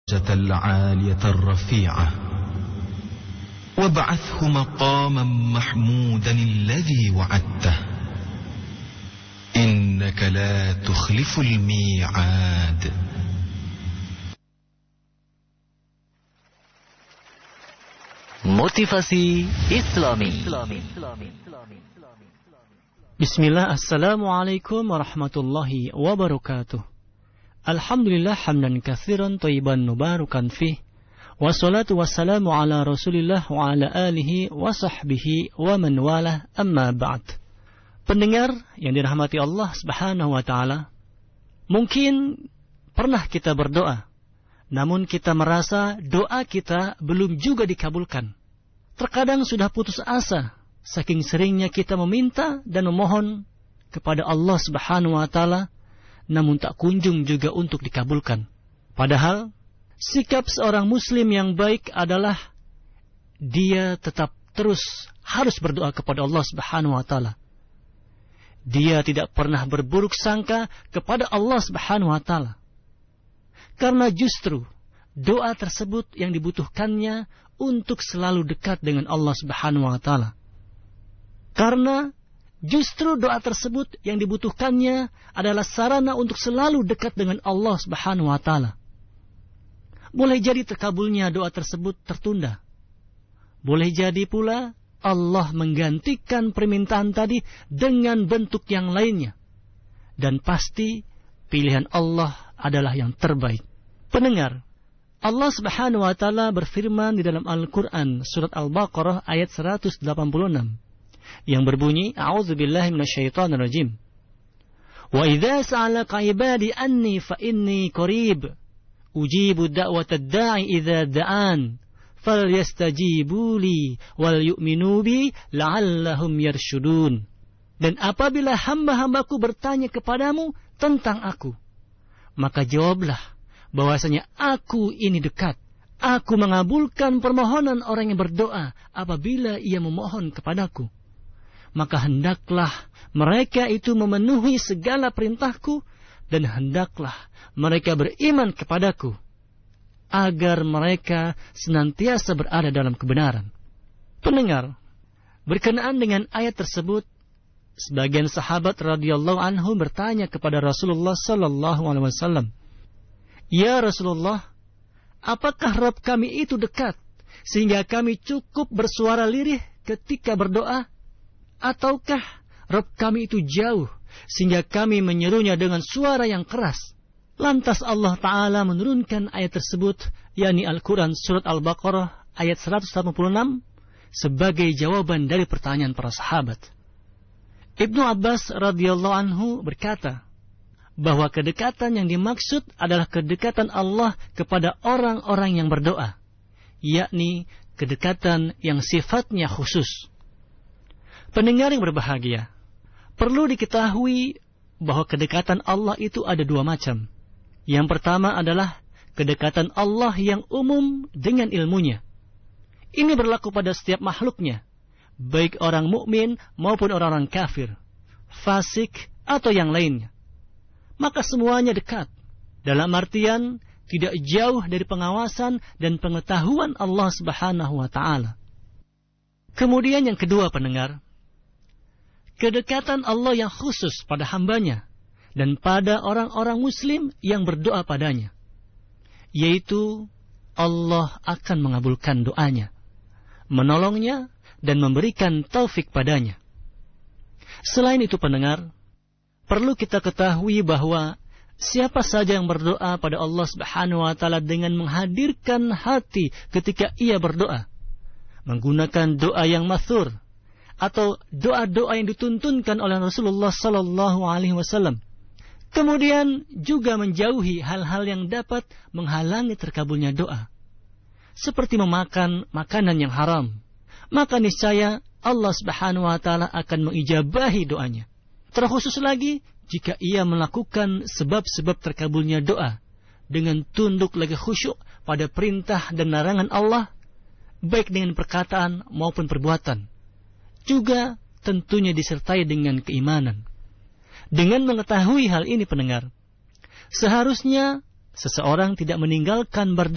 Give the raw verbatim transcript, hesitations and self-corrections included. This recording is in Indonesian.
العالية الرفيعة وابعثه مقاما محمودا الذي وعدته إنك لا تخلف الميعاد. Motivasi Islami. Bismillah, assalamualaikum warahmatullahi wabarakatuh. Alhamdulillah hamdan katsiran thayyiban mubarakan fih. Wassalatu wassalamu ala Rasulillah wa ala alihi wa sahbihi wa man walah, amma ba'd. Pendengar yang dirahmati Allah Subhanahu wa taala, mungkin pernah kita berdoa, namun kita merasa doa kita belum juga dikabulkan. Terkadang sudah putus asa, saking seringnya kita meminta dan memohon kepada Allah Subhanahu wa taala, namun tak kunjung juga untuk dikabulkan. Padahal sikap seorang muslim yang baik adalah dia tetap terus harus berdoa kepada Allah Subhanahu wa taala. Dia tidak pernah berburuk sangka kepada Allah Subhanahu wa taala. Karena justru doa tersebut yang dibutuhkannya untuk selalu dekat dengan Allah Subhanahu wa taala. Karena justru doa tersebut yang dibutuhkannya adalah sarana untuk selalu dekat dengan Allah Subhanahu wa taala. Boleh jadi terkabulnya doa tersebut tertunda. Boleh jadi pula Allah menggantikan permintaan tadi dengan bentuk yang lainnya. Dan pasti pilihan Allah adalah yang terbaik. Pendengar, Allah Subhanahu wa taala berfirman di dalam Al-Qur'an surat Al-Baqarah ayat seratus delapan puluh enam yang berbunyi, A'udzubillahi minasyaitonir rajim. Wa idza sa'alaka 'ibadi anni fa inni qarib ujibu da'watad da'i idza da'an falyastajibu li wal yu'minu bi la'allahum yarshudun. Dan apabila hamba-hambaku bertanya kepadamu tentang aku, maka jawablah bahwasanya aku ini dekat. Aku mengabulkan permohonan orang yang berdoa apabila ia memohon kepadaku. Maka hendaklah mereka itu memenuhi segala perintahku dan hendaklah mereka beriman kepadaku agar mereka senantiasa berada dalam kebenaran. Pendengar, berkenaan dengan ayat tersebut, sebagian sahabat radhiyallahu anhu bertanya kepada Rasulullah sallallahu alaihi wasallam, "Ya Rasulullah, apakah Rabb kami itu dekat sehingga kami cukup bersuara lirih ketika berdoa? Ataukah Rabb kami itu jauh sehingga kami menyerunya dengan suara yang keras?" Lantas Allah Ta'ala menurunkan ayat tersebut, yakni Al-Quran surat Al-Baqarah ayat seratus delapan puluh enam sebagai jawaban dari pertanyaan para sahabat. Ibnu Abbas radhiyallahu anhu berkata bahwa kedekatan yang dimaksud adalah kedekatan Allah kepada orang-orang yang berdoa, yakni kedekatan yang sifatnya khusus. Pendengar yang berbahagia, perlu diketahui bahwa kedekatan Allah itu ada dua macam. Yang pertama adalah kedekatan Allah yang umum dengan ilmunya. Ini berlaku pada setiap makhluknya, baik orang mukmin maupun orang-orang kafir, fasik atau yang lainnya. Maka semuanya dekat, dalam artian tidak jauh dari pengawasan dan pengetahuan Allah Subhanahu wa taala. Kemudian yang kedua, pendengar, kedekatan Allah yang khusus pada hambanya dan pada orang-orang muslim yang berdoa padanya, yaitu Allah akan mengabulkan doanya, menolongnya dan memberikan taufik padanya. Selain itu, pendengar, perlu kita ketahui bahwa siapa saja yang berdoa pada Allah Subhanahu wa taala dengan menghadirkan hati ketika ia berdoa, menggunakan doa yang mathur atau doa-doa yang dituntunkan oleh Rasulullah sallallahu alaihi wasallam, kemudian juga menjauhi hal-hal yang dapat menghalangi terkabulnya doa, seperti memakan makanan yang haram, maka niscaya Allah Subhanahu wa taala akan mengijabahi doanya. Terkhusus lagi jika ia melakukan sebab-sebab terkabulnya doa dengan tunduk lagi khusyuk pada perintah dan larangan Allah, baik dengan perkataan maupun perbuatan, juga tentunya disertai dengan keimanan. Dengan mengetahui hal ini, pendengar, seharusnya seseorang tidak meninggalkan berdoa